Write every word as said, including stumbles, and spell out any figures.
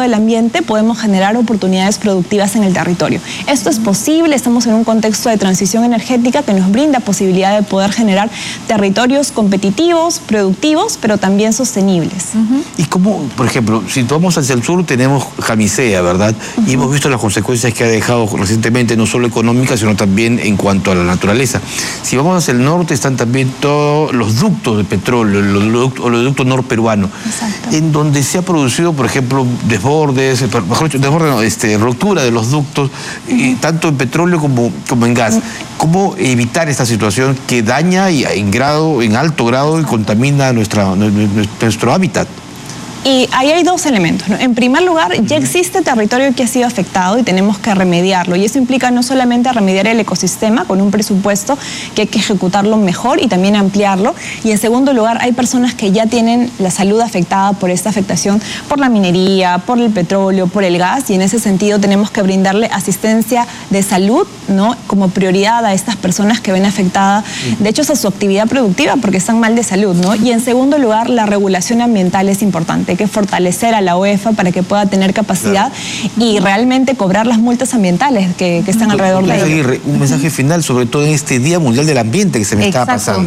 del ambiente, podemos generar oportunidades productivas en el territorio. Esto es posible, estamos en un contexto de transición energética que nos brinda posibilidad de poder generar territorios competitivos, productivos, pero también sostenibles. Uh-huh. Y como, por ejemplo, si vamos hacia el sur tenemos Jamisea, ¿verdad? Uh-huh. Y hemos visto las consecuencias que ha dejado recientemente, no solo económicas, sino también en cuanto a la naturaleza. Si vamos hacia el norte están también todos los ductos de petróleo, los ductos, o los ductos norperuanos, en donde se ha producido, por ejemplo, desbordes, mejor dicho, desbordes, no, este, ruptura de los ductos, uh-huh. y, tanto en petróleo como, como en gas. Uh-huh. ¿Cómo evitar esta situación que daña y en grado, en alto grado, y contamina nuestra, nuestro hábitat? Y ahí hay dos elementos, ¿no? En primer lugar, ya existe territorio que ha sido afectado y tenemos que remediarlo. Y eso implica no solamente remediar el ecosistema con un presupuesto que hay que ejecutarlo mejor y también ampliarlo. Y en segundo lugar, hay personas que ya tienen la salud afectada por esta afectación, por la minería, por el petróleo, por el gas. Y en ese sentido tenemos que brindarle asistencia de salud, ¿no? Como prioridad a estas personas que ven afectada, de hecho, a su actividad productiva porque están mal de salud, ¿no? Y en segundo lugar, la regulación ambiental es importante. Hay que fortalecer a la O E F A para que pueda tener capacidad, claro, y realmente cobrar las multas ambientales que, que están alrededor de ella. Un mensaje final, sobre todo en este Día Mundial del Ambiente que se me está pasando.